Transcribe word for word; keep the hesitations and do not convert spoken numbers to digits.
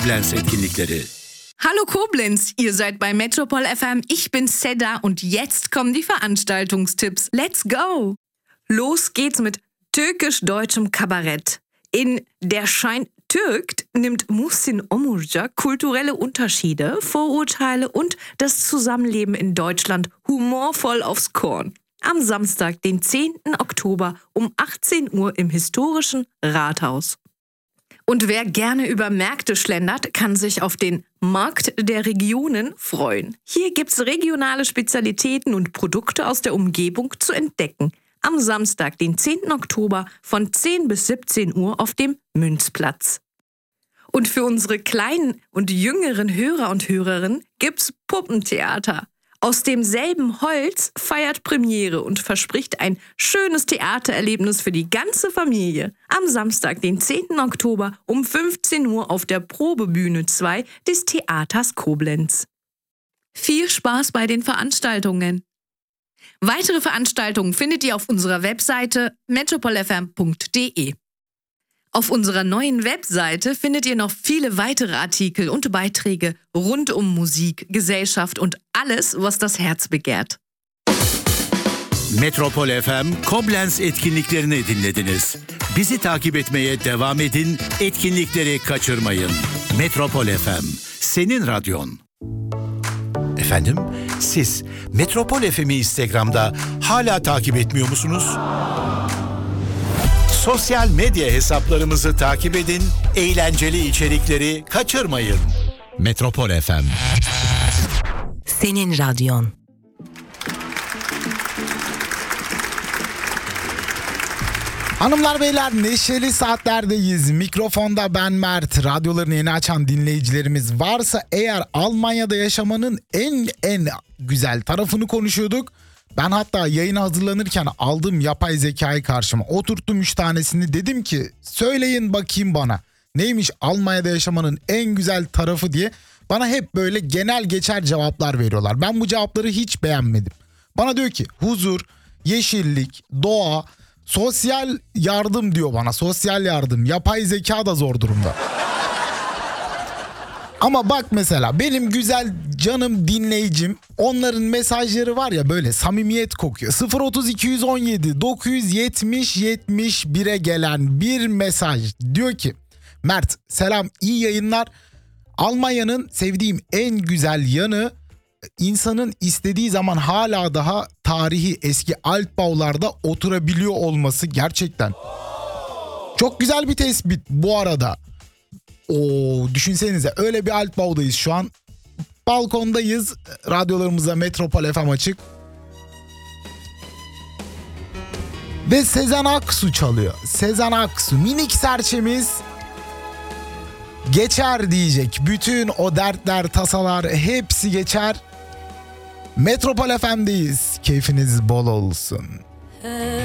Koblenz etkinlikleri. Hallo Koblenz, ihr seid bei Metropol F M, ich bin Seda und jetzt kommen die Veranstaltungstipps. Let's go! Los geht's mit türkisch-deutschem Kabarett. In Der Schein türkt nimmt Muhsin Omurca kulturelle Unterschiede, Vorurteile und das Zusammenleben in Deutschland humorvoll aufs Korn. Am Samstag, den zehnten Oktober um achtzehn Uhr im historischen Rathaus. Und wer gerne über Märkte schlendert, kann sich auf den Markt der Regionen freuen. Hier gibt's regionale Spezialitäten und Produkte aus der Umgebung zu entdecken. Am Samstag, den zehnten Oktober von zehn bis siebzehn Uhr auf dem Münzplatz. Und für unsere kleinen und jüngeren Hörer und Hörerinnen gibt's Puppentheater. Aus demselben Holz feiert Premiere und verspricht ein schönes Theatererlebnis für die ganze Familie. Am Samstag, den zehnten Oktober um fünfzehn Uhr auf der Probebühne zwei des Theaters Koblenz. Viel Spaß bei den Veranstaltungen! Weitere Veranstaltungen findet ihr auf unserer Webseite metropol f m punkt d e. Auf unserer neuen Webseite findet ihr noch viele weitere Artikel und Beiträge rund um Musik, Gesellschaft und alles, was das Herz begehrt. Metropol F M Koblenz etkinliklerini dinlediniz. Bizi takip etmeye devam edin, etkinlikleri kaçırmayın. Metropol F M, senin radyon. Efendim, siz Metropol F M'i Instagram'da hala takip etmiyor musunuz? Sosyal medya hesaplarımızı takip edin, eğlenceli içerikleri kaçırmayın. Metropol F M. Senin radyon. Hanımlar beyler, neşeli saatlerdeyiz. Mikrofonda ben Mert. Radyolarını yeni açan dinleyicilerimiz varsa eğer Almanya'da yaşamanın en en güzel tarafını konuşuyorduk. Ben hatta yayına hazırlanırken aldım yapay zekayı karşıma. Oturttum üç tanesini, dedim ki söyleyin bakayım bana. Neymiş Almanya'da yaşamanın en güzel tarafı diye. Bana hep böyle genel geçer cevaplar veriyorlar. Ben bu cevapları hiç beğenmedim. Bana diyor ki huzur, yeşillik, doğa, sosyal yardım diyor bana. Sosyal yardım. Yapay zeka da zor durumda. Ama bak mesela benim güzel canım dinleyicim, onların mesajları var ya, böyle samimiyet kokuyor. sıfır otuz iki on yedi dokuz yetmiş yetmiş bire gelen bir mesaj diyor ki Mert selam, iyi yayınlar. Almanya'nın sevdiğim en güzel yanı insanın istediği zaman hala daha tarihi eski Altbau'larda oturabiliyor olması. Gerçekten çok güzel bir tespit bu arada. Oo, düşünsenize öyle bir Altbau'dayız şu an. Balkondayız. Radyolarımıza Metropol F M açık. Ve Sezen Aksu çalıyor. Sezen Aksu, minik serçemiz geçer diyecek. Bütün o dertler, tasalar hepsi geçer. Metropol F M'deyiz. Keyfiniz bol olsun.